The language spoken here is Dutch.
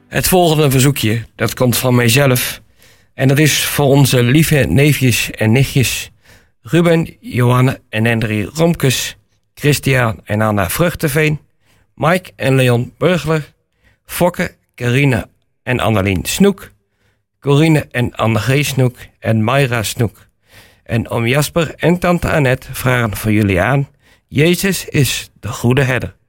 Het volgende verzoekje, dat komt van mijzelf. En dat is voor onze lieve neefjes en nichtjes. Ruben, Johanne en Henry Romkes. Christian en Anna Vruchteveen. Mike en Leon Burgler. Fokke, Carine en Annelien Snoek. Corine en Anne-G. Snoek. En Mayra Snoek. En oom Jasper en tante Annette vragen voor jullie aan. Jezus is de goede herder.